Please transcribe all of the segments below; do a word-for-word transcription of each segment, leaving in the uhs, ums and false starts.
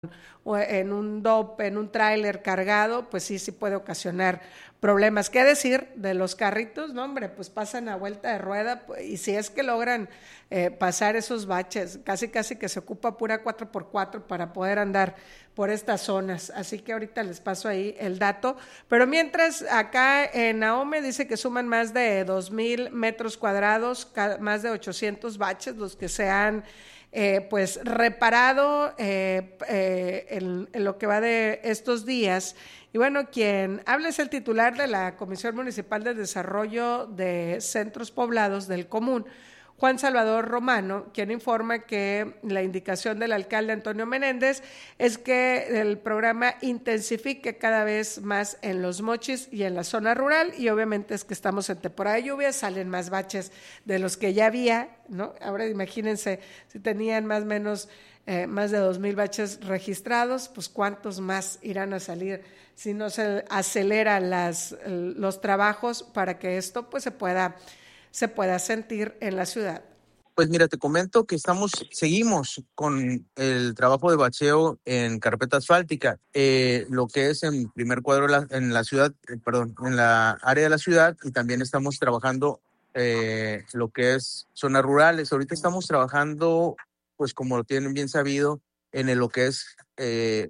o en un D O P, en un tráiler cargado, pues sí, sí puede ocasionar problemas. ¿Qué decir de los carritos? No, hombre, pues pasan a vuelta de rueda pues, y si es que logran eh, pasar esos baches, casi casi que se ocupa pura cuatro por cuatro para poder andar por estas zonas. Así que ahorita les paso ahí el dato. Pero mientras acá en Ahome dice que suman más de dos mil metros cuadrados, más de ochocientos baches los que se han Eh, pues reparado eh, eh, en, en lo que va de estos días. Y bueno, quien habla es el titular de la Comisión Municipal de Desarrollo de Centros Poblados del Común, Juan Salvador Romano, quien informa que la indicación del alcalde Antonio Menéndez es que el programa intensifique cada vez más en Los Mochis y en la zona rural, y obviamente es que estamos en temporada de lluvias, salen más baches de los que ya había, ¿no? Ahora imagínense, si tenían más o menos eh, más de dos mil baches registrados, pues cuántos más irán a salir si no se aceleran las, los trabajos para que esto pues se pueda se pueda sentir en la ciudad. Pues mira, te comento que estamos, seguimos con el trabajo de bacheo en carpeta asfáltica, eh, lo que es en primer cuadro la, en la ciudad, eh, perdón, en la área de la ciudad, y también estamos trabajando eh, lo que es zonas rurales. Ahorita estamos trabajando, pues como lo tienen bien sabido, en el, lo que es eh,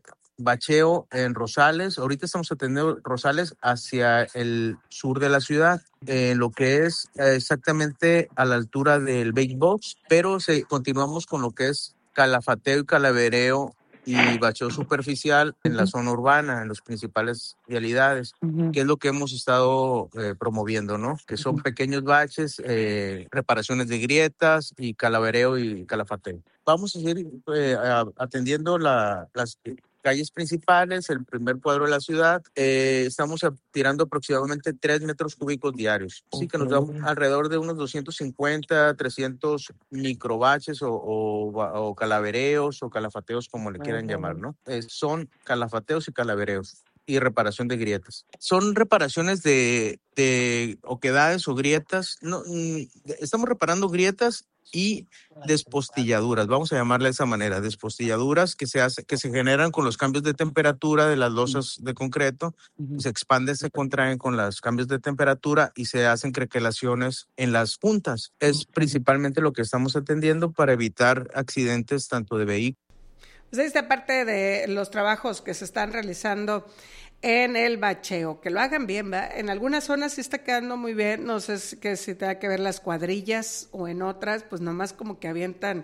bacheo en Rosales. Ahorita estamos atendiendo Rosales hacia el sur de la ciudad, eh, lo que es eh, exactamente a la altura del Big Box, pero se, continuamos con lo que es calafateo y calavereo y bacheo superficial en la zona urbana, en las principales vialidades, uh-huh. que es lo que hemos estado eh, promoviendo, ¿no? Que son uh-huh. pequeños baches, eh, reparaciones de grietas y calavereo y calafateo. Vamos a seguir eh, atendiendo la, las calles principales, el primer cuadro de la ciudad. Eh, estamos tirando aproximadamente tres metros cúbicos diarios. Así que nos da alrededor de unos doscientos cincuenta, trescientos microbaches o, o, o calavereos o calafateos, como le quieran llamar, ¿no? Eh, son calafateos y calavereos y reparación de grietas. Son reparaciones de, de oquedades o grietas. No, estamos reparando grietas y despostilladuras, vamos a llamarle de esa manera, despostilladuras que se hace, que se generan con los cambios de temperatura de las losas de concreto, uh-huh. se expanden, se contraen con los cambios de temperatura y se hacen crequelaciones en las puntas. Es principalmente lo que estamos atendiendo para evitar accidentes tanto de vehículos. Pues esta parte de los trabajos que se están realizando en el bacheo, que lo hagan bien, ¿verdad? En algunas zonas sí está quedando muy bien, no sé si, que si tenga que ver las cuadrillas o en otras, pues nomás como que avientan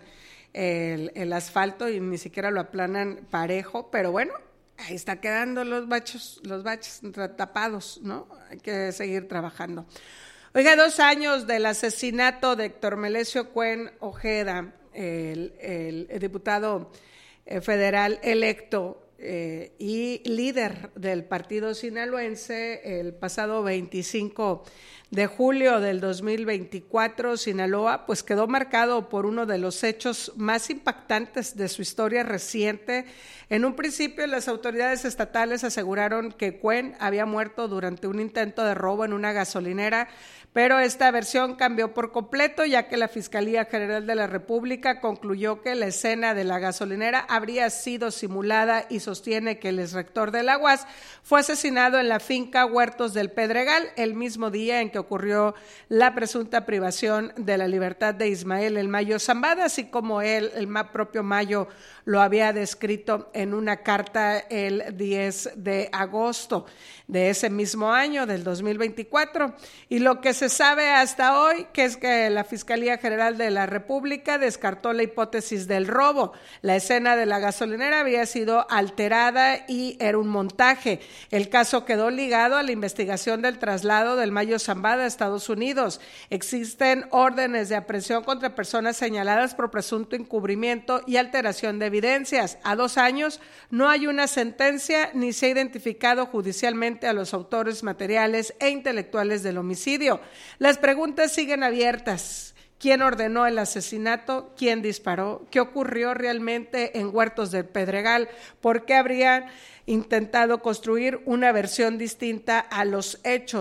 el, el asfalto y ni siquiera lo aplanan parejo, pero bueno, ahí está quedando los baches, los baches tapados, ¿no? Hay que seguir trabajando. Oiga, dos años del asesinato de Héctor Melesio Cuen Ojeda, el, el, el diputado federal electo Eh, y líder del partido sinaloense. El pasado veinticinco de julio del dos mil veinticuatro, Sinaloa pues quedó marcado por uno de los hechos más impactantes de su historia reciente. En un principio, las autoridades estatales aseguraron que Cuen había muerto durante un intento de robo en una gasolinera, pero esta versión cambió por completo, ya que la Fiscalía General de la República concluyó que la escena de la gasolinera habría sido simulada y sostiene que el exrector de la U A S fue asesinado en la finca Huertos del Pedregal el mismo día en que ocurrió la presunta privación de la libertad de Ismael El Mayo Zambada, así como él, el propio Mayo, lo había descrito en una carta el diez de agosto de ese mismo año, del dos mil veinticuatro. Y lo que se sabe hasta hoy, que es que la Fiscalía General de la República descartó la hipótesis del robo. La escena de la gasolinera había sido alterada y era un montaje. El caso quedó ligado a la investigación del traslado del Mayo Zambada a Estados Unidos. Existen órdenes de aprehensión contra personas señaladas por presunto encubrimiento y alteración de evidencias. A dos años no hay una sentencia ni se ha identificado judicialmente a los autores materiales e intelectuales del homicidio. Las preguntas siguen abiertas. ¿Quién ordenó el asesinato? ¿Quién disparó? ¿Qué ocurrió realmente en Huertos del Pedregal? ¿Por qué habrían intentado construir una versión distinta a los hechos?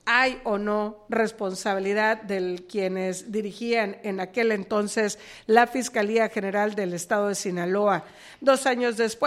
hay o no responsabilidad de quienes dirigían en aquel entonces la Fiscalía General del Estado de Sinaloa. Dos años después,